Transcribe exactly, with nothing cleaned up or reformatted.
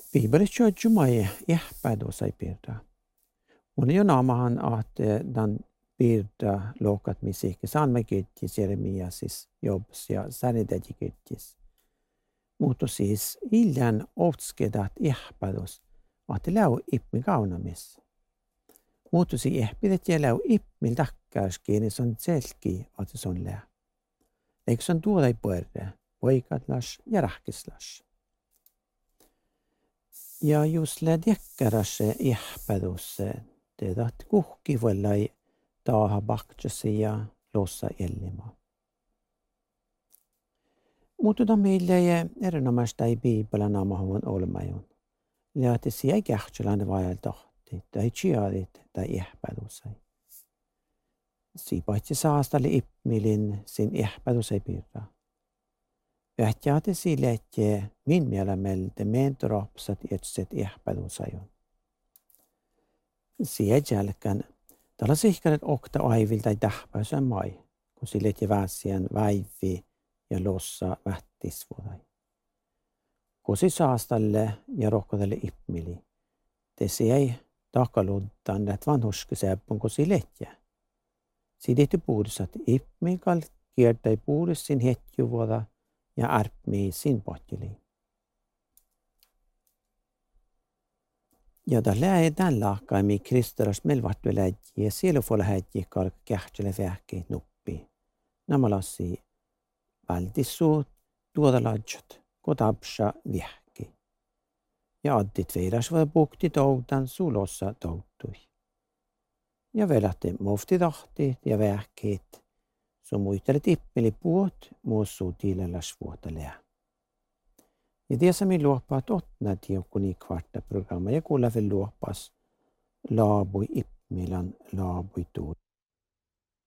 Bibelistä jumai ihpädosai pirda. Mun jo naamahan, että dan pirda lokat misikki saamme kyttis Jeremiasis Jobs ja sänidäji kyttis. Mutta siis iljan otskedat ihpädos, että läu ipmi kaunamis. Mutta siis ihpidet ja läu ipmil takkaaskin, niin se on selki, että se on lää. Eikö se on tuolai puolelle, poikatlas ja rahkislas. Ja just lädjäkkärässä ihpädusse, teidät kuhki voillai taaha baktsasi ja lossa ellimaa. Mutta meillä ei erinomaista ei Bibelin naamahun olemajon. Lähtisi ei kähtsälän vajal tahti, tai tjiadit tai ihpädusai. Siipaitsi saastali ipmilin sin ihpädusai pirra. Vähtjäti sille, että min mielämeltä mentorapsat etset ihpädusajon. Siihen jälkeen tällä sihkaret okta aivilta tähpäysän mai, kun sille et väsien väivi ja lossa vähtisvuodai. Kosi saastalle ja rohkodelle ipmili, tesi ei takaluntaan, että vanhuskisääppon kosi lehtiä. Sidehti puudusat ipmikal kiertäi puudussin hetjuvuoda ja ärpmii sin pohtili. Ja da lähe den laakaimi kristaras melvattu läji ja sielufolla häji kalk kähtsele vähkeet nuppi. Nämä lassi valtissu tuoda lajat, kodapsa vähki. Ja addit veiras var bukti toudan sulossa touttui. Ja velähti mofti tahti ja vähkeet. Så muisteli tippeli puot muossuu tiilelläs vuota lää. Ja det som vi luoppaat åttna tiukuni kvarta programma ja kuulla vielä luoppas laabui ipmilan laabui tuut.